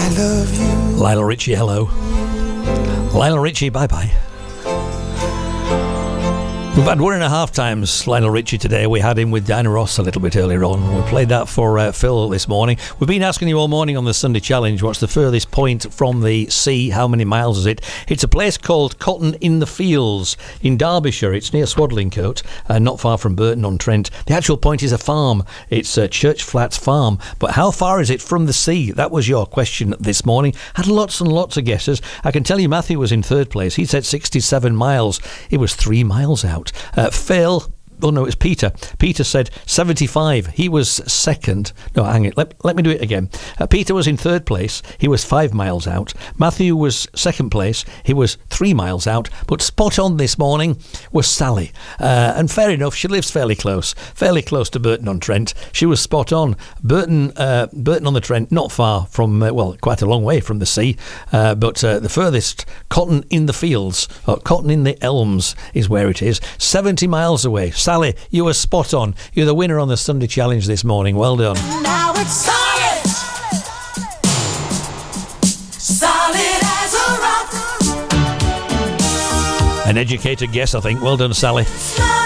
I love you. Lionel Richie, hello. Lionel Richie, bye-bye. We've had 1.5 times Lionel Richie today. We had him with Diana Ross a little bit earlier on. We played that for Phil this morning. We've been asking you all morning on the Sunday Challenge, what's the furthest point from the sea? How many miles is it? It's a place called Cotton in the Fields in Derbyshire. It's near Swadlincote, not far from Burton-on-Trent. The actual point is a farm. It's Church Flats Farm. But how far is it from the sea? That was your question this morning. Had lots and lots of guesses. I can tell you Matthew was in third place. He said 67 miles. It was 3 miles out. Phil, oh no, it was Peter. Peter said 75. He was second. No, hang it. Let me do it again. Peter was in third place. He was 5 miles out. Matthew was second place. He was 3 miles out. But spot on this morning was Sally. And fair enough, she lives fairly close to Burton-on-Trent. She was spot on. Burton-on-the-Trent, not far from, quite a long way from the sea. But the furthest, Cotton in the Fields, or Cotton in the Elms is where it is. 70 miles away. Sally, you were spot on. You're the winner on the Sunday Challenge this morning. Well done. Now it's solid. Solid as a rock. An educated guess, I think. Well done, Sally.